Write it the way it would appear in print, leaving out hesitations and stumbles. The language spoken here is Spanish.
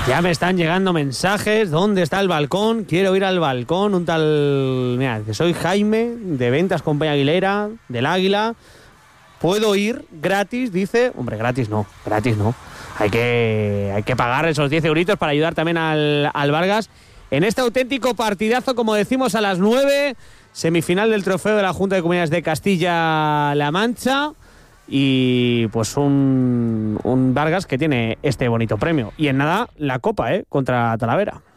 Ya me están llegando mensajes. ¿Dónde está el balcón? Quiero ir al balcón. Un tal... Mira, que soy Jaime, de Ventas con Peña Aguilera, del Águila. ¿Puedo ir gratis? Dice. Hombre, gratis no. Hay que pagar esos 10 euritos para ayudar también al Vargas en este auténtico partidazo, como decimos, a las 9, semifinal del trofeo de la Junta de Comunidades de Castilla-La Mancha. Y pues un Vargas que tiene este bonito premio. Y en nada, la copa, contra Talavera.